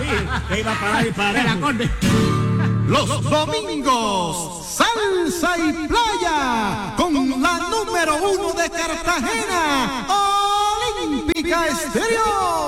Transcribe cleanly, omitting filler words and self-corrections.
iba para ahí, para el acorde. Los domingos, salsa y playa, con la número 1 de Cartagena, Olímpica Estéreo.